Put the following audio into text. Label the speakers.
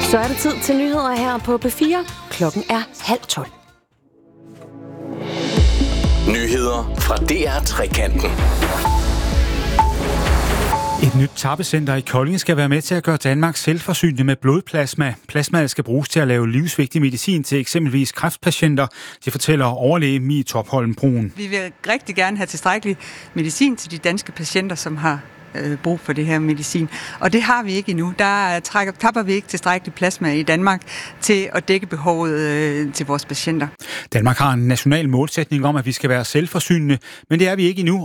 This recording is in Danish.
Speaker 1: Så er det tid til nyheder her på P4. Klokken er 11:30.
Speaker 2: Nyheder fra DR Trekanten.
Speaker 3: Et nyt tappecenter i Kolding skal være med til at gøre Danmark selvforsynende med blodplasma. Plasmaet skal bruges til at lave livsvigtig medicin til eksempelvis kræftpatienter, det fortæller overlæge Mie Topholm Bruun.
Speaker 4: Vi vil rigtig gerne have tilstrækkelig medicin til de danske patienter, som har brug for det her medicin. Og det har vi ikke endnu. Der tapper vi ikke tilstrækkelig plasma i Danmark til at dække behovet til vores patienter.
Speaker 3: Danmark har en national målsætning om, at vi skal være selvforsynende, men det er vi ikke endnu,